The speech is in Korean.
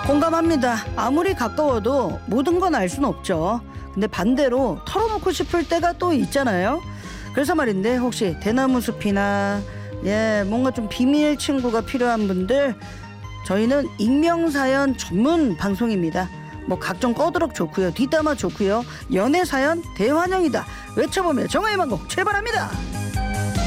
공감합니다. 아무리 가까워도 모든 건 알 수는 없죠. 근데 반대로 털어놓고 싶을 때가 또 있잖아요. 그래서 말인데 혹시 대나무 숲이나 뭔가 좀 비밀 친구가 필요한 분들, 저희는 익명사연 전문 방송입니다. 뭐 각종 꺼드럭 좋고요, 뒷담화 좋고요, 연애 사연 대환영이다 외쳐보며 정화의 만곡 출발합니다.